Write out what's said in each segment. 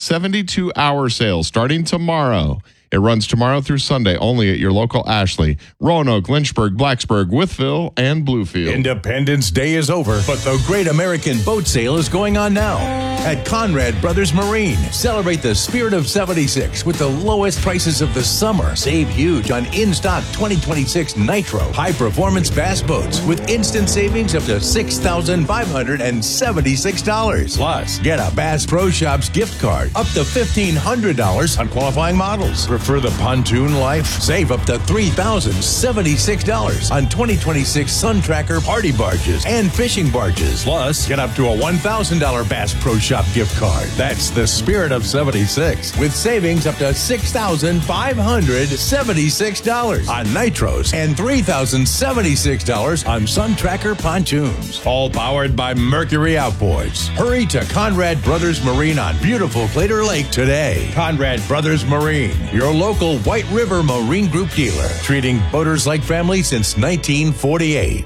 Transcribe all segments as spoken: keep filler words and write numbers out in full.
seventy-two hour sale starting tomorrow. It runs tomorrow through Sunday only at your local Ashley, Roanoke, Lynchburg, Blacksburg, Wytheville, and Bluefield. Independence Day is over, but the Great American Boat Sale is going on now at Conrad Brothers Marine. Celebrate the spirit of seventy-six with the lowest prices of the summer. Save huge on in-stock twenty twenty-six Nitro high-performance bass boats with instant savings up to six thousand five hundred seventy-six dollars. Plus, get a Bass Pro Shops gift card up to fifteen hundred dollars on qualifying models. Prefer the pontoon life? Save up to three thousand seventy-six dollars on twenty twenty-six Sun Tracker party barges and fishing barges. Plus, get up to a one thousand dollars Bass Pro Shop gift card. That's the spirit of seventy-six, with savings up to six thousand five hundred seventy-six dollars on Nitros and three thousand seventy-six dollars on Sun Tracker pontoons. All powered by Mercury Outboards. Hurry to Conrad Brothers Marine on beautiful Plater Lake today. Conrad Brothers Marine, your local White River Marine Group dealer, treating boaters like family since nineteen forty-eight.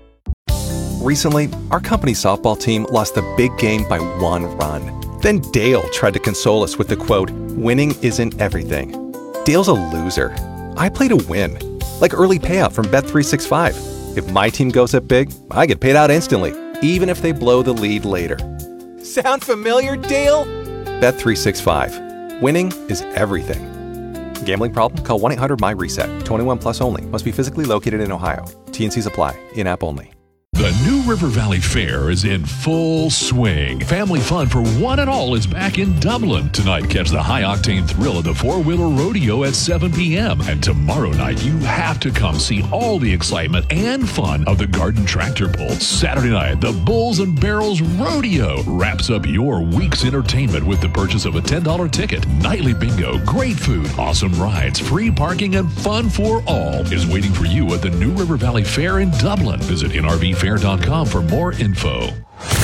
Recently, our company softball team lost the big game by one run. Then Dale tried to console us with the quote, "Winning isn't everything." Dale's a loser. I play to win. Like early payout from Bet three sixty-five. If my team goes up big, I get paid out instantly, even if they blow the lead later. Sound familiar, Dale? Bet three sixty-five. Winning is everything. Gambling problem? Call one eight hundred M Y reset. twenty-one plus only. Must be physically located in Ohio. T N Cs apply. In-app only. The New River Valley Fair is in full swing. Family fun for one and all is back in Dublin. Tonight, catch the high-octane thrill of the four-wheeler rodeo at seven p.m. And tomorrow night, you have to come see all the excitement and fun of the Garden Tractor Pull. Saturday night, the Bulls and Barrels Rodeo wraps up your week's entertainment with the purchase of a ten dollars ticket. Nightly bingo, great food, awesome rides, free parking, and fun for all is waiting for you at the New River Valley Fair in Dublin. Visit N R V fair dot com for more info.